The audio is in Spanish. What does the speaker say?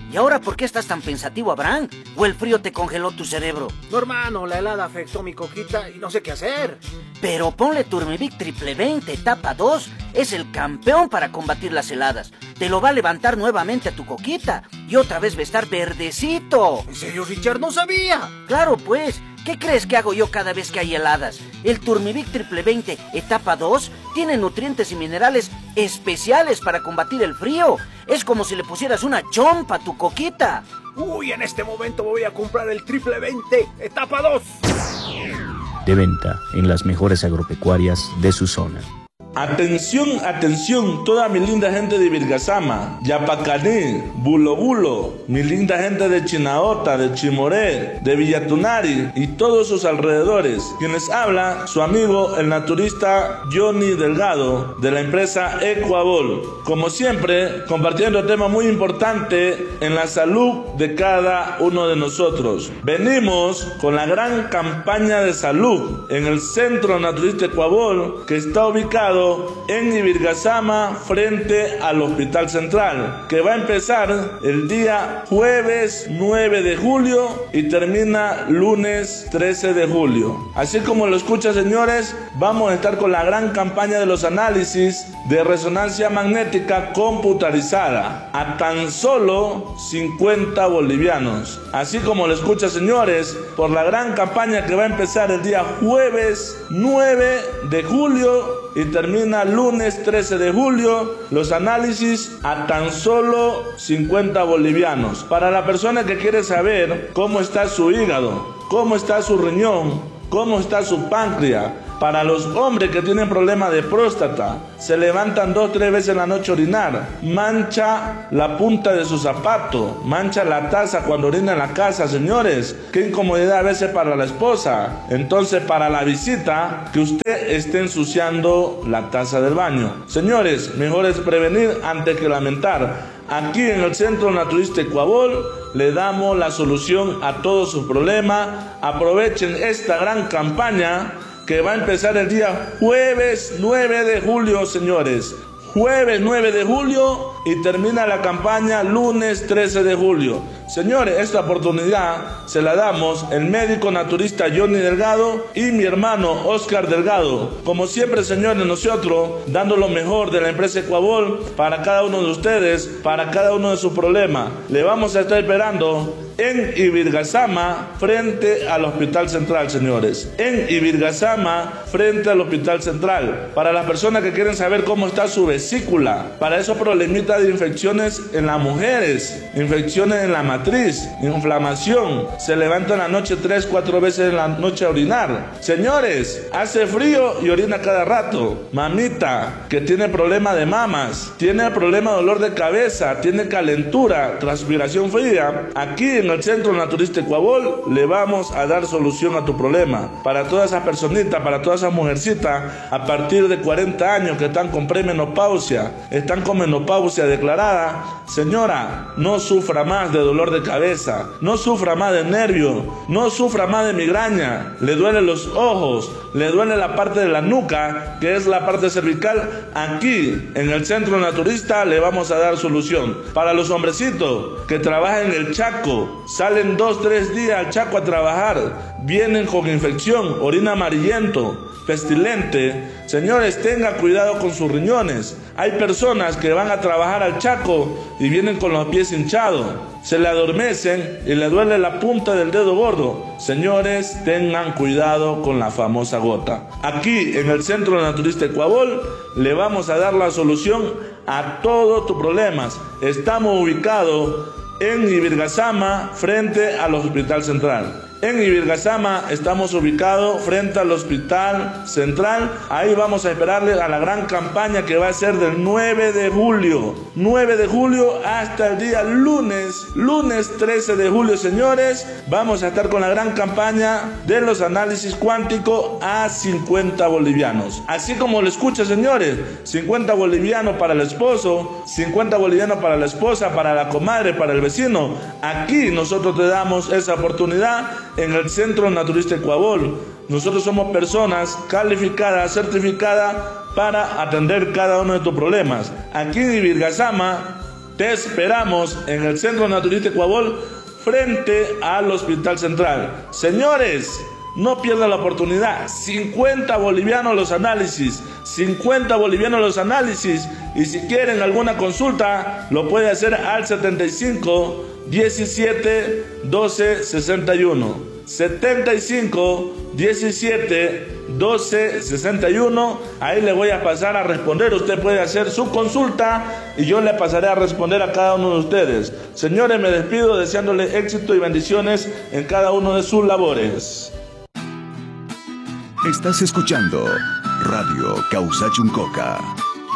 ¿Y ahora por qué estás tan pensativo, Abraham? ¿O el frío te congeló tu cerebro? No, hermano, la helada afectó mi coquita y no sé qué hacer. Pero ponle Turmivic Triple 20 etapa 2. Es el campeón para combatir las heladas. Te lo va a levantar nuevamente a tu coquita. Y otra vez va a estar verdecito. ¿En serio, Richard? ¡No sabía! Claro, pues. ¿Qué crees que hago yo cada vez que hay heladas? El Turmivic Triple 20 etapa 2 tiene nutrientes y minerales especiales para combatir el frío. Es como si le pusieras una chompa a tu coquita. Uy, en este momento voy a comprar el Triple 20 etapa 2. De venta en las mejores agropecuarias de su zona. Atención, atención, toda mi linda gente de Virgasama, Yapacaní, Bulo Bulo, mi linda gente de Chinaota, de Chimoré, de Villatunari y todos sus alrededores. Quienes habla, su amigo el naturista Johnny Delgado, de la empresa Ecuabol. Como siempre, compartiendo tema muy importante en la salud de cada uno de nosotros. Venimos con la gran campaña de salud en el Centro Naturista Ecuabol, que está ubicado en Ibirgasama frente al Hospital Central, que va a empezar el día jueves 9 de julio y termina lunes 13 de julio. Así como lo escuchan, señores, vamos a estar con la gran campaña de los análisis de resonancia magnética computarizada a tan solo 50 bolivianos. Así como lo escuchan, señores, por la gran campaña que va a empezar el día jueves 9 de julio y termina lunes 13 de julio, los análisis a tan solo 50 bolivianos. Para la persona que quiere saber cómo está su hígado, cómo está su riñón, cómo está su páncreas. Para los hombres que tienen problemas de próstata, se levantan 2 o 3 veces en la noche a orinar, mancha la punta de su zapato, mancha la taza cuando orina en la casa, señores. Qué incomodidad a veces para la esposa. Entonces, para la visita, que usted esté ensuciando la taza del baño. Señores, mejor es prevenir antes que lamentar. Aquí en el Centro Naturista Ecuabol le damos la solución a todos sus problemas. Aprovechen esta gran campaña que va a empezar el día jueves 9 de julio, señores. Jueves 9 de julio y termina la campaña lunes 13 de julio. Señores, esta oportunidad se la damos el médico naturista Johnny Delgado y mi hermano Oscar Delgado. Como siempre, señores, nosotros dando lo mejor de la empresa Ecuabol para cada uno de ustedes, para cada uno de sus problemas. Le vamos a estar esperando en Ibirgasama frente al Hospital Central, señores. En Ibirgasama frente al Hospital Central. Para las personas que quieren saber cómo está su vesícula, para esos problemitas de infecciones en las mujeres, infecciones en la matriz, inflamación, se levanta en la noche 3 o 4 veces en la noche a orinar. Señores, hace frío y orina cada rato. Mamita que tiene problema de mamas, tiene problema de dolor de cabeza, tiene calentura, transpiración fría, aquí en el Centro Naturista Ecuabol le vamos a dar solución a tu problema. Para todas esas personitas, para todas esas mujercitas a partir de 40 años que están con premenopausia, están con menopausia declarada, señora, no sufra más de dolor de cabeza, no sufra más de nervio, no sufra más de migraña, le duelen los ojos, le duele la parte de la nuca, que es la parte cervical. Aquí en el Centro Naturista le vamos a dar solución. Para los hombrecitos que trabajan en el Chaco, salen 2 o 3 días al Chaco a trabajar, vienen con infección, orina amarillento, pestilente. Señores, tengan cuidado con sus riñones. Hay personas que van a trabajar al Chaco y vienen con los pies hinchados, se le adormecen y le duele la punta del dedo gordo. Señores, tengan cuidado con la famosa gota. Aquí en el Centro Naturista Ecuabol le vamos a dar la solución a todos tus problemas. Estamos ubicados en Ibirgasama frente al Hospital Central. En Ibirgasama estamos ubicados frente al Hospital Central. Ahí vamos a esperarle a la gran campaña que va a ser del 9 de julio. 9 de julio hasta el día lunes 13 de julio, señores. Vamos a estar con la gran campaña de los análisis cuánticos a 50 bolivianos. Así como lo escucha, señores, 50 bolivianos para el esposo, 50 bolivianos para la esposa, para la comadre, para el vecino. Aquí nosotros te damos esa oportunidad. En el Centro Naturista Ecuabol, nosotros somos personas calificadas, certificadas para atender cada uno de tus problemas. Aquí en Ibirgasama Te esperamos en el Centro Naturista Ecuabol, frente al Hospital Central. Señores, no pierdan la oportunidad. 50 bolivianos los análisis. 50 bolivianos los análisis. Y si quieren alguna consulta, lo puede hacer al 75 17 12 61. 75 17 12 61. Ahí le voy a pasar a responder. Usted puede hacer su consulta y yo le pasaré a responder a cada uno de ustedes. Señores, me despido deseándole éxito y bendiciones en cada uno de sus labores. Estás escuchando Radio Causachuncoca.